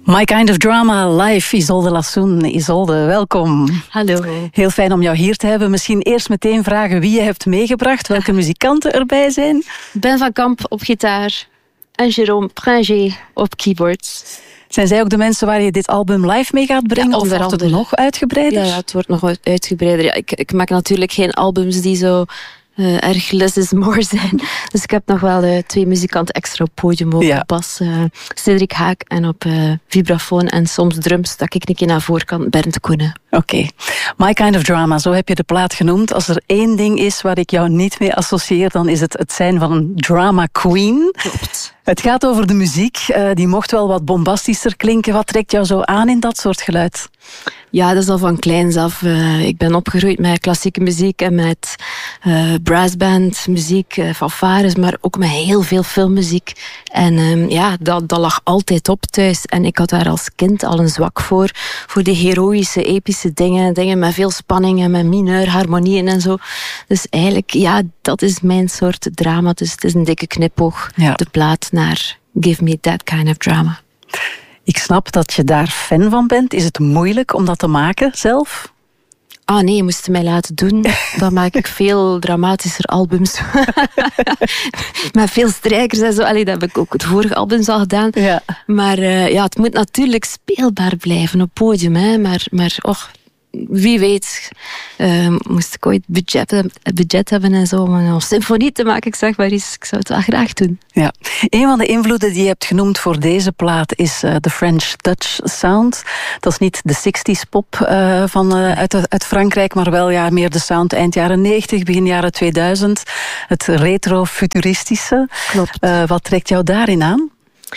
My Kind of Drama live, Isolde Lassoen. Isolde, welkom. Hallo. Heel fijn om jou hier te hebben. Misschien eerst meteen vragen wie je hebt meegebracht, welke muzikanten erbij zijn. Ben van Kamp op gitaar en Jérôme Pringet op keyboards. Zijn zij ook de mensen waar je dit album live mee gaat brengen? Ja, of wordt het nog uitgebreider? Ja, het wordt nog uitgebreider. Ja, ik maak natuurlijk geen albums die zo erg less is more zijn. Dus ik heb nog wel 2 muzikanten extra op podium. Ook op bas, Cedric Haak, en op vibrafoon en soms drums, dat ik een keer naar voren kan, Bernd Koenen. Oké. My Kind of Drama, zo heb je de plaat genoemd. Als er één ding is waar ik jou niet mee associeer, dan is het zijn van een drama queen. Klopt. Het gaat over de muziek. Die mocht wel wat bombastischer klinken. Wat trekt jou zo aan in dat soort geluid? Ja, dat is al van kleins af. Ik ben opgegroeid met klassieke muziek en met brassband muziek, fanfares, maar ook met heel veel filmmuziek. En dat lag altijd op thuis. En ik had daar als kind al een zwak voor die heroïsche, epische dingen met veel spanning en met mineur, harmonieën en zo. Dus eigenlijk, ja, dat is mijn soort drama. Dus het is een dikke knipoog, de plaat naar Give Me That Kind of Drama. Ik snap dat je daar fan van bent. Is het moeilijk om dat te maken zelf? Ah nee, je moest het mij laten doen. Dan maak ik veel dramatischer albums. Met veel strijkers en zo. Allee, dat heb ik ook het vorige albums al gedaan. Ja. Maar het moet natuurlijk speelbaar blijven op podium. Hè. Maar wie weet, moest ik ooit budget hebben en zo om een symfonie te maken, ik zeg maar eens, ik zou het wel graag doen. Ja. Een van de invloeden die je hebt genoemd voor deze plaat is de French Touch sound. Dat is niet de 60s pop uit Frankrijk, maar wel meer de sound eind jaren 90, begin jaren 2000. Het retro-futuristische. Klopt. Wat trekt jou daarin aan?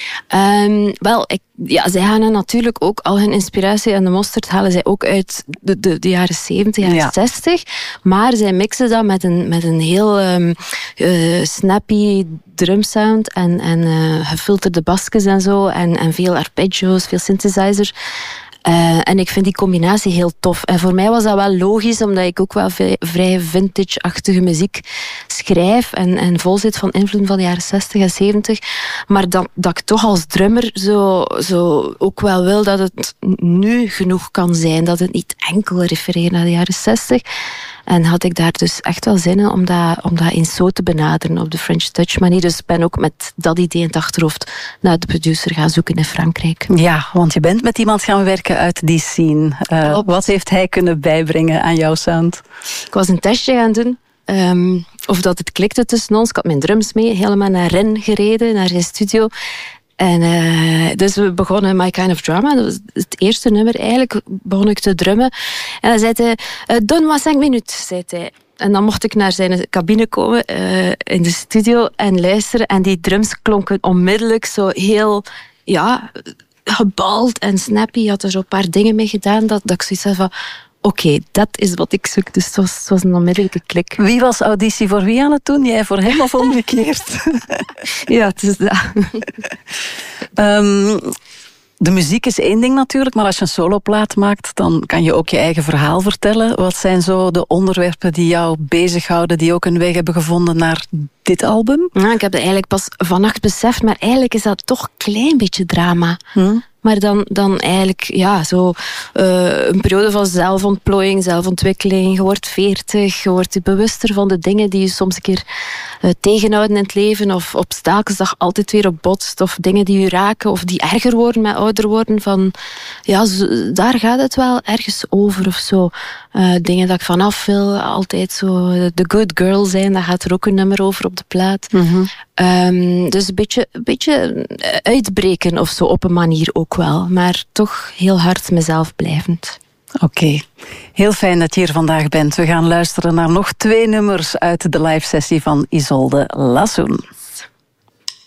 Zij gaan natuurlijk ook al hun inspiratie en de mosterd halen zij ook uit de jaren 70, jaren 60. Maar zij mixen dat met een heel snappy drumsound en gefilterde basjes en zo en veel arpeggios, veel synthesizers. En ik vind die combinatie heel tof. En voor mij was dat wel logisch, omdat ik ook wel vrij vintage-achtige muziek schrijf en vol zit van invloed van de jaren 60 en 70. Maar dat ik toch als drummer zo ook wel wil dat het nu genoeg kan zijn. Dat het niet enkel refereert naar de jaren 60. En had ik daar dus echt wel zin in om dat eens zo te benaderen op de French Touch manier. Dus ik ben ook met dat idee in het achterhoofd naar de producer gaan zoeken in Frankrijk. Ja, want je bent met iemand gaan werken uit die scene. Wat heeft hij kunnen bijbrengen aan jouw sound? Ik was een testje gaan doen. Of dat het klikte tussen ons. Ik had mijn drums mee, helemaal naar Rennes gereden, naar zijn studio. En dus we begonnen My Kind of Drama. Dat was het eerste nummer eigenlijk. Begon ik te drummen. En dan zei hij, donne-moi 5 minutes, zei hij. En dan mocht ik naar zijn cabine komen in de studio en luisteren. En die drums klonken onmiddellijk zo heel, gebald en snappy. Hij had er zo een paar dingen mee gedaan dat ik zoiets had van... Oké, dat is wat ik zoek. Dus het was een onmiddellijke klik. Wie was auditie voor wie aan het doen? Jij voor hem of omgekeerd? Ja, het is dat. De muziek is één ding natuurlijk, maar als je een soloplaat maakt, dan kan je ook je eigen verhaal vertellen. Wat zijn zo de onderwerpen die jou bezighouden, die ook een weg hebben gevonden naar dit album? Ja, ik heb het eigenlijk pas vannacht beseft, maar eigenlijk is dat toch een klein beetje drama. Maar dan eigenlijk, een periode van zelfontplooiing, zelfontwikkeling. Je wordt 40, je wordt je bewuster van de dingen die je soms een keer tegenhouden in het leven. Of obstakels dat je altijd weer op botst. Of dingen die je raken of die erger worden met ouder worden. Daar gaat het wel ergens over of zo. Dingen dat ik vanaf wil. Altijd zo de good girl zijn. Daar gaat er ook een nummer over op de plaat. Dus een beetje uitbreken of zo op een manier ook wel. Maar toch heel hard mezelf blijvend. Oké. Heel fijn dat je hier vandaag bent. We gaan luisteren naar nog 2 nummers uit de live sessie van Isolde Lassoen.